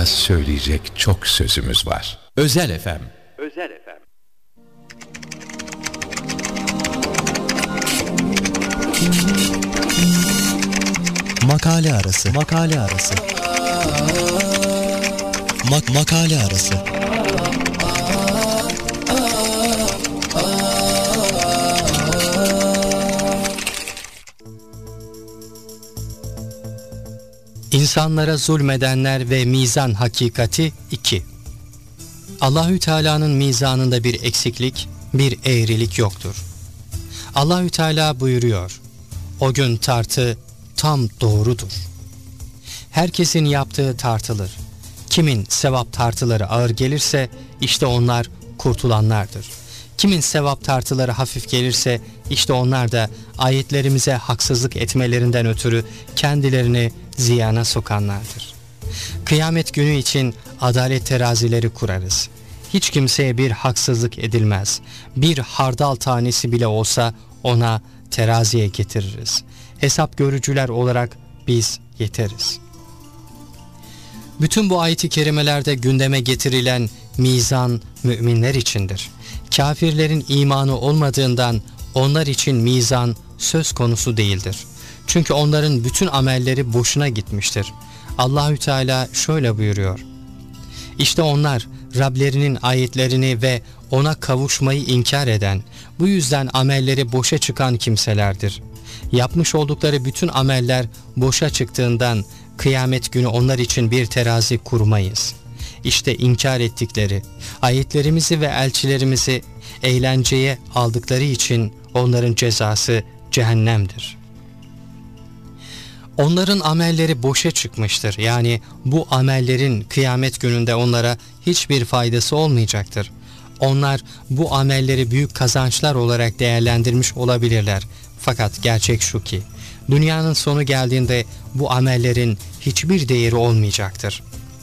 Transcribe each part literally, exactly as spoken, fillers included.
Daha söyleyecek çok sözümüz var. Özel F M. Özel F M. Makale arası. Makale arası. Mak makale arası. İnsanlara zulmedenler ve mizan hakikati iki. Allahü Teala'nın mizanında bir eksiklik, bir eğrilik yoktur. Allahü Teala buyuruyor: o gün tartı tam doğrudur. Herkesin yaptığı tartılır. Kimin sevap tartıları ağır gelirse işte onlar kurtulanlardır. Kimin sevap tartıları hafif gelirse işte onlar da ayetlerimize haksızlık etmelerinden ötürü kendilerini ziyana sokanlardır. Kıyamet günü için adalet terazileri kurarız. Hiç kimseye bir haksızlık edilmez. Bir hardal tanesi bile olsa ona teraziye getiririz. Hesap görücüler olarak biz yeteriz. Bütün bu ayet-i kerimelerde gündeme getirilen mizan müminler içindir. Kafirlerin imanı olmadığından onlar için mizan söz konusu değildir. Çünkü onların bütün amelleri boşuna gitmiştir. Allahü Teala şöyle buyuruyor: İşte onlar Rablerinin ayetlerini ve ona kavuşmayı inkar eden, bu yüzden amelleri boşa çıkan kimselerdir. Yapmış oldukları bütün ameller boşa çıktığından kıyamet günü onlar için bir terazi kurmayız. İşte inkar ettikleri, ayetlerimizi ve elçilerimizi eğlenceye aldıkları için onların cezası cehennemdir. Onların amelleri boşa çıkmıştır. Yani bu amellerin kıyamet gününde onlara hiçbir faydası olmayacaktır. Onlar bu amelleri büyük kazançlar olarak değerlendirmiş olabilirler. Fakat gerçek şu ki, dünyanın sonu geldiğinde bu amellerin hiçbir değeri olmayacaktır.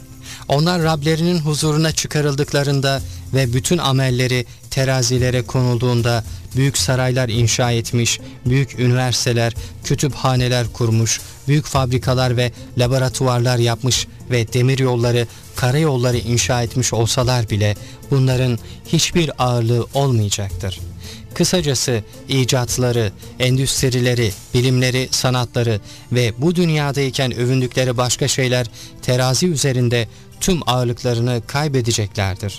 Onlar Rablerinin huzuruna çıkarıldıklarında ve bütün amelleri terazilere konulduğunda büyük saraylar inşa etmiş, büyük üniversiteler, kütüphaneler kurmuş, büyük fabrikalar ve laboratuvarlar yapmış ve demiryolları, karayolları inşa etmiş olsalar bile bunların hiçbir ağırlığı olmayacaktır. Kısacası icatları, endüstrileri, bilimleri, sanatları ve bu dünyadayken övündükleri başka şeyler terazi üzerinde tüm ağırlıklarını kaybedeceklerdir.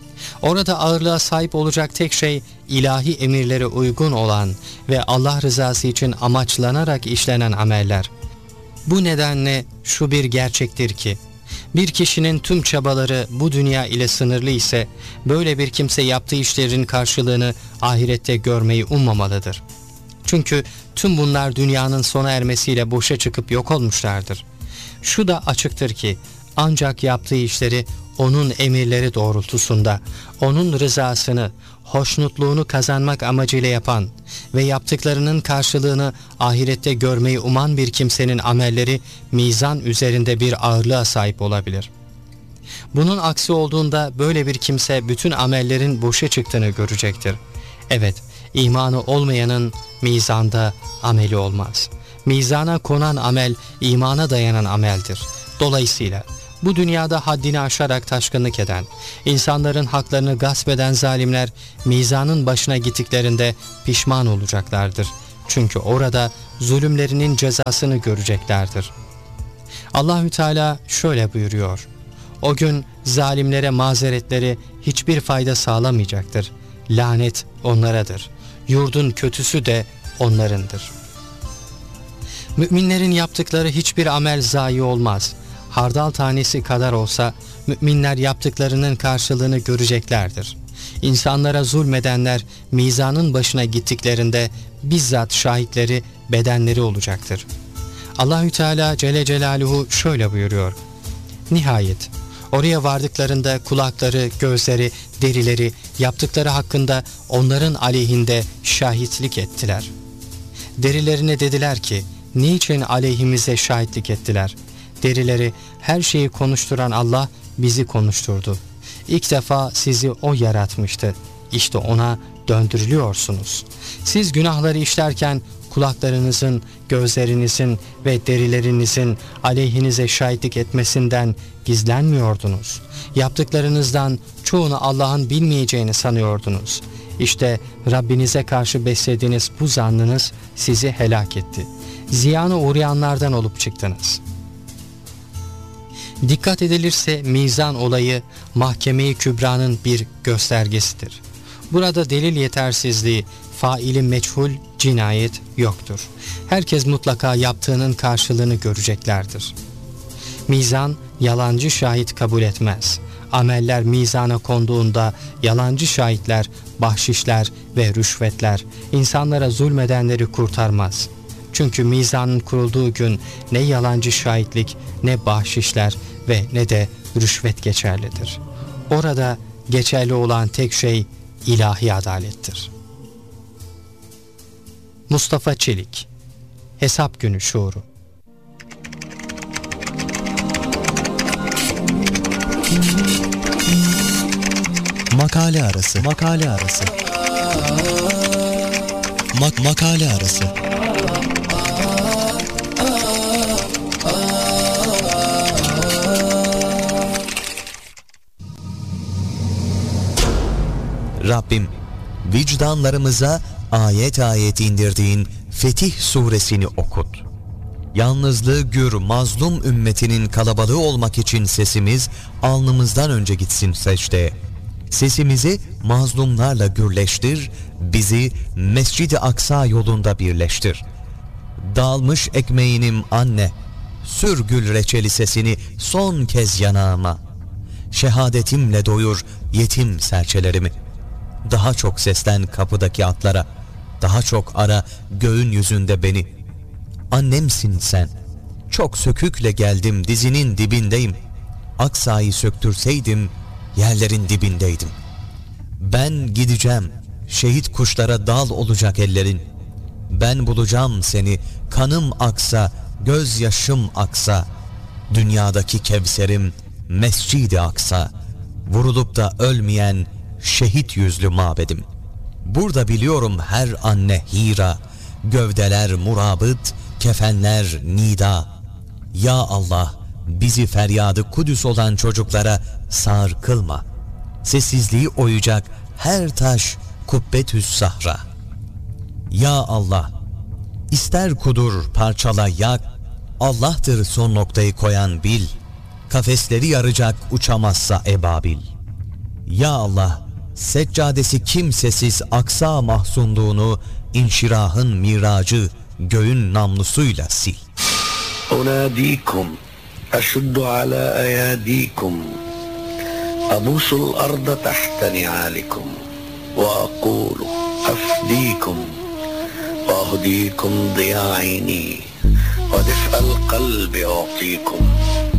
Orada ağırlığa sahip olacak tek şey ilahi emirlere uygun olan ve Allah rızası için amaçlanarak işlenen ameller. Bu nedenle şu bir gerçektir ki, bir kişinin tüm çabaları bu dünya ile sınırlı ise böyle bir kimse yaptığı işlerin karşılığını ahirette görmeyi ummamalıdır. Çünkü tüm bunlar dünyanın sona ermesiyle boşa çıkıp yok olmuşlardır. Şu da açıktır ki ancak yaptığı işleri onun emirleri doğrultusunda, onun rızasını, hoşnutluğunu kazanmak amacıyla yapan ve yaptıklarının karşılığını ahirette görmeyi uman bir kimsenin amelleri mizan üzerinde bir ağırlığa sahip olabilir. Bunun aksi olduğunda böyle bir kimse bütün amellerin boşa çıktığını görecektir. Evet, imanı olmayanın mizanda ameli olmaz. Mizana konan amel imana dayanan ameldir. Dolayısıyla bu dünyada haddini aşarak taşkınlık eden, insanların haklarını gasp eden zalimler mizanın başına gittiklerinde pişman olacaklardır. Çünkü orada zulümlerinin cezasını göreceklerdir. Allahü Teala şöyle buyuruyor: o gün zalimlere mazeretleri hiçbir fayda sağlamayacaktır. Lanet onlaradır. Yurdun kötüsü de onlarındır. Müminlerin yaptıkları hiçbir amel zayi olmaz. Hardal tanesi kadar olsa müminler yaptıklarının karşılığını göreceklerdir. İnsanlara zulmedenler mizanın başına gittiklerinde bizzat şahitleri, bedenleri olacaktır. Allahü Teala Celle Celaluhu şöyle buyuruyor: nihayet oraya vardıklarında kulakları, gözleri, derileri yaptıkları hakkında onların aleyhinde şahitlik ettiler. Derilerine dediler ki, niçin aleyhimize şahitlik ettiler? Derileri, her şeyi konuşturan Allah bizi konuşturdu. İlk defa sizi O yaratmıştı. İşte O'na döndürülüyorsunuz. Siz günahları işlerken kulaklarınızın, gözlerinizin ve derilerinizin aleyhinize şahitlik etmesinden gizlenmiyordunuz. Yaptıklarınızdan çoğunu Allah'ın bilmeyeceğini sanıyordunuz. İşte Rabbinize karşı beslediğiniz bu zannınız sizi helak etti. Ziyana uğrayanlardan olup çıktınız. Dikkat edilirse mizan olayı mahkeme-i kübranın bir göstergesidir. Burada delil yetersizliği, faili meçhul, cinayet yoktur. Herkes mutlaka yaptığının karşılığını göreceklerdir. Mizan yalancı şahit kabul etmez. Ameller mizana konduğunda yalancı şahitler, bahşişler ve rüşvetler insanlara zulmedenleri kurtarmaz. Çünkü mizanın kurulduğu gün ne yalancı şahitlik, ne bahşişler ve ne de rüşvet geçerlidir. Orada geçerli olan tek şey ilahi adalettir. Mustafa Çelik, Hesap Günü Şuuru. Makale arası. Makale arası. Mak makale arası. Rabbim, vicdanlarımıza ayet ayet indirdiğin Fetih suresini okut. Yalnızlığı gür mazlum ümmetinin kalabalığı olmak için sesimiz alnımızdan önce gitsin secdeye. Sesimizi mazlumlarla gürleştir, bizi Mescid-i Aksa yolunda birleştir. Dağılmış ekmeğinim anne, sür gül reçeli sesini son kez yanağıma. Şehadetimle doyur yetim serçelerimi. Daha çok seslen kapıdaki atlara, daha çok ara göğün yüzünde beni. Annemsin sen, çok sökükle geldim dizinin dibindeyim. Aksa'yı söktürseydim yerlerin dibindeydim. Ben gideceğim, şehit kuşlara dal olacak ellerin. Ben bulacağım seni, kanım aksa, gözyaşım aksa. Dünyadaki Kevserim Mescid-i Aksa, vurulup da ölmeyen şehit yüzlü mabedim. Burada biliyorum her anne Hira, gövdeler murabıt, kefenler nida. Ya Allah, bizi feryadı Kudüs olan çocuklara sağır kılma. Sessizliği oyacak her taş kubbetüs sahra. Ya Allah, ister kudur parçala yak, Allah'tır son noktayı koyan bil. Kafesleri yaracak uçamazsa ebabil. Ya Allah, seccadesi kimsesiz Aksa mahzunluğunu inşirahın miracı göğün namlusuyla sil. Unadikum aşuddu ala ayadikum abusul arda tahta ni'alikum ve aqulu afdikum ve ahdikum diya'ini ve dif'al kalbi u'tikum